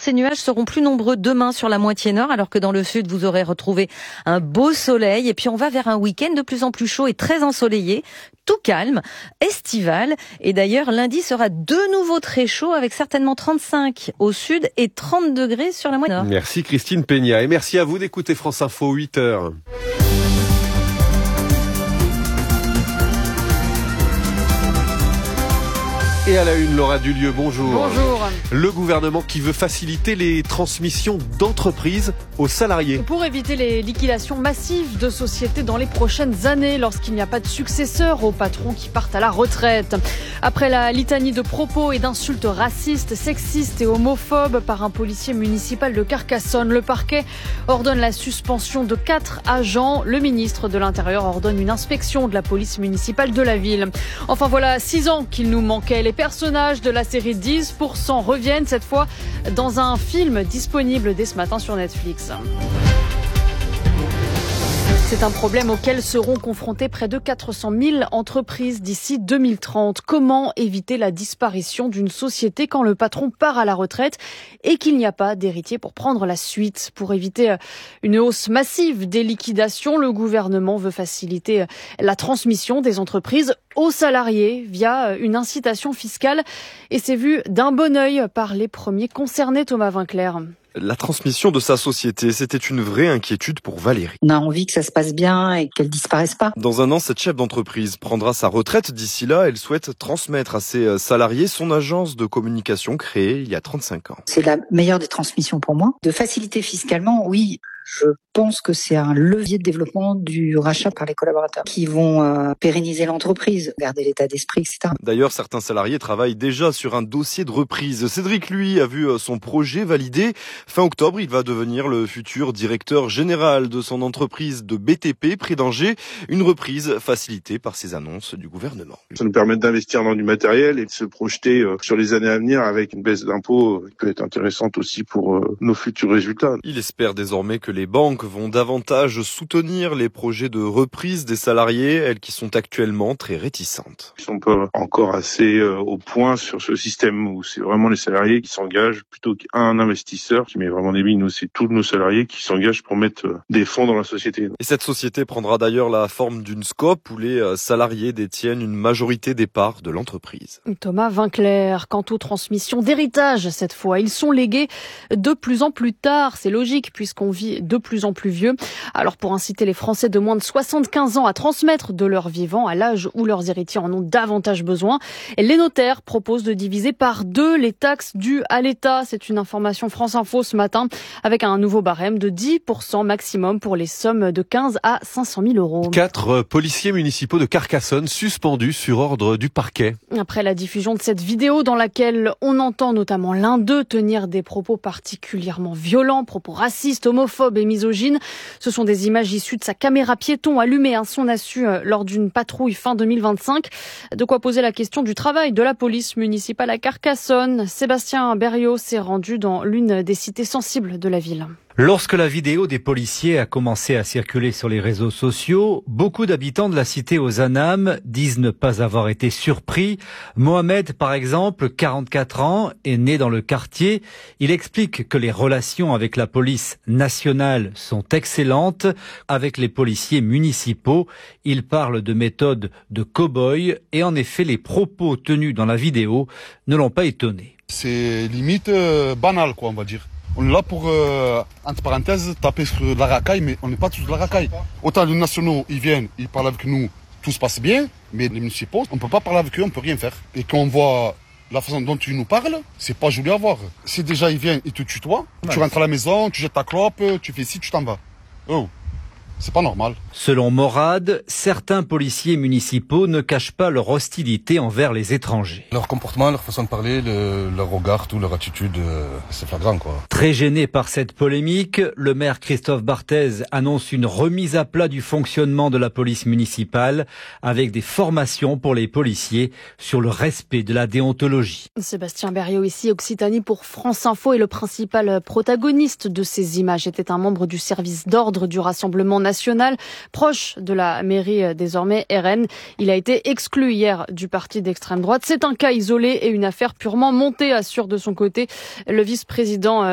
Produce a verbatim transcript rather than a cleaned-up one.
ces nuages seront plus nombreux demain sur la moitié nord, alors que dans le sud, vous aurez retrouvé un beau soleil. Et puis, on va vers un week-end de plus en plus chaud et très ensoleillé, tout calme, estival. Et d'ailleurs, lundi sera de nouveau très chaud, avec certainement trente-cinq au sud et trente degrés sur la moitié nord. Merci Christine Peña. Et merci à vous d'écouter France Info, huit heures. Et à la une, Laura Dulieu, bonjour. Bonjour. Le gouvernement qui veut faciliter les transmissions d'entreprises aux salariés. Pour éviter les liquidations massives de sociétés dans les prochaines années, lorsqu'il n'y a pas de successeur aux patrons qui partent à la retraite. Après la litanie de propos et d'insultes racistes, sexistes et homophobes par un policier municipal de Carcassonne, le parquet ordonne la suspension de quatre agents. Le ministre de l'Intérieur ordonne une inspection de la police municipale de la ville. Enfin voilà, six ans qu'il nous manquait. Les personnages de la série dix pour cent reviennent cette fois dans un film disponible dès ce matin sur Netflix. C'est un problème auquel seront confrontées près de quatre cent mille entreprises d'ici deux mille trente. Comment éviter la disparition d'une société quand le patron part à la retraite et qu'il n'y a pas d'héritier pour prendre la suite? Pour éviter une hausse massive des liquidations, le gouvernement veut faciliter la transmission des entreprises aux salariés via une incitation fiscale. Et c'est vu d'un bon œil par les premiers concernés, Thomas Vinclair. La transmission de sa société, c'était une vraie inquiétude pour Valérie. On a envie que ça se passe bien et qu'elle disparaisse pas. Dans un an, cette chef d'entreprise prendra sa retraite. D'ici là, elle souhaite transmettre à ses salariés son agence de communication créée il y a trente-cinq ans. C'est la meilleure des transmissions pour moi. De faciliter fiscalement, oui. Je pense que c'est un levier de développement du rachat par les collaborateurs qui vont euh, pérenniser l'entreprise, garder l'état d'esprit, et cetera. D'ailleurs, certains salariés travaillent déjà sur un dossier de reprise. Cédric, lui, a vu son projet validé. Fin octobre, il va devenir le futur directeur général de son entreprise de B T P, près d'Angers. Une reprise facilitée par ces annonces du gouvernement. Ça nous permet d'investir dans du matériel et de se projeter sur les années à venir avec une baisse d'impôts qui peut être intéressante aussi pour nos futurs résultats. Il espère désormais que les banques vont davantage soutenir les projets de reprise des salariés, elles qui sont actuellement très réticentes. Ils sont pas encore assez euh, au point sur ce système où c'est vraiment les salariés qui s'engagent plutôt qu'un investisseur qui met vraiment des billes. Nous, c'est tous nos salariés qui s'engagent pour mettre euh, des fonds dans la société. Et cette société prendra d'ailleurs la forme d'une scope où les salariés détiennent une majorité des parts de l'entreprise. Thomas Vinclair. Quant aux transmissions d'héritage, cette fois, ils sont légués de plus en plus tard. C'est logique puisqu'on vit de plus en plus vieux. Alors pour inciter les Français de moins de soixante-quinze ans à transmettre de leur vivant à l'âge où leurs héritiers en ont davantage besoin, les notaires proposent de diviser par deux les taxes dues à l'État. C'est une information France Info ce matin avec un nouveau barème de dix pour cent maximum pour les sommes de quinze à cinq cent mille euros. Quatre policiers municipaux de Carcassonne suspendus sur ordre du parquet. Après la diffusion de cette vidéo dans laquelle on entend notamment l'un d'eux tenir des propos particulièrement violents, propos racistes, homophobes et misogynes. Ce sont des images issues de sa caméra piéton allumée à son insu lors d'une patrouille fin deux mille vingt-cinq. De quoi poser la question du travail de la police municipale à Carcassonne. Sébastien Berriot s'est rendu dans l'une des cités sensibles de la ville. Lorsque la vidéo des policiers a commencé à circuler sur les réseaux sociaux, beaucoup d'habitants de la cité aux Anames disent ne pas avoir été surpris. Mohamed, par exemple, quarante-quatre ans, est né dans le quartier. Il explique que les relations avec la police nationale sont excellentes. Avec les policiers municipaux, il parle de méthode de cow-boy et en effet, les propos tenus dans la vidéo ne l'ont pas étonné. C'est limite euh, banal, quoi, on va dire. On est là pour, euh, entre parenthèses, taper sur la racaille, mais on n'est pas tous de la racaille. Autant les nationaux, ils viennent, ils parlent avec nous, tout se passe bien, mais les municipaux, on ne peut pas parler avec eux, on ne peut rien faire. Et quand on voit la façon dont tu nous parles, c'est pas joli à voir. Si déjà ils viennent, ils te tutoient, ouais, tu rentres à la maison, tu jettes ta clope, tu fais ci, tu t'en vas. Oh, c'est pas normal. Selon Morad, certains policiers municipaux ne cachent pas leur hostilité envers les étrangers. Leur comportement, leur façon de parler, le, leur regard, tout, leur attitude, euh, c'est flagrant, quoi. Très gêné par cette polémique, le maire Christophe Barthez annonce une remise à plat du fonctionnement de la police municipale avec des formations pour les policiers sur le respect de la déontologie. Sébastien Berriot ici, Occitanie pour France Info, et le principal protagoniste de ces images était un membre du service d'ordre du Rassemblement national, proche de la mairie désormais R N. Il a été exclu hier du parti d'extrême droite. C'est un cas isolé et une affaire purement montée, assure de son côté le vice-président